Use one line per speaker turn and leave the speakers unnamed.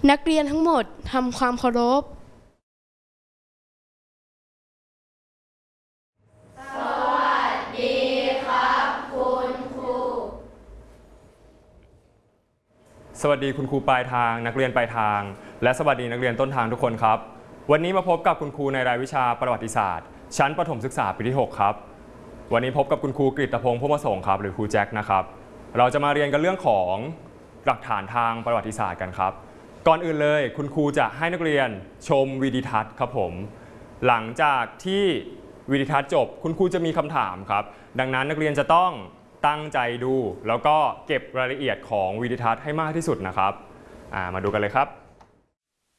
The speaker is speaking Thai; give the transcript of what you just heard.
นักเรียนทั้งหมดทำความเคารพ
สวัสดีครับคุณครู
สวัสดีคุณครูปลายทางนักเรียนปลายทางและสวัสดีนักเรียนต้นทางทุกคนครับวันนี้มาพบกับคุณครูในรายวิชาประวัติศาสตร์ชั้นประถมศึกษาปีที่6ครับวันนี้พบกับคุณครูกฤตพงษ์ พุ่มประสงค์ครับหรือครูแจ็คนะครับเราจะมาเรียนกันเรื่องของหลักฐานทางประวัติศาสตร์กันครับก่อนอื่นเลยคุณครูจะให้นักเรียนชมวิดีทัศน์ครับผมหลังจากที่วิดีทัศน์จบคุณครูจะมีคำถามครับดังนั้นนักเรียนจะต้องตั้งใจดูแล้วก็เก็บรายละเอียดของวิดีทัศน์ให้มากที่สุดนะครับมาดูกันเลยครับ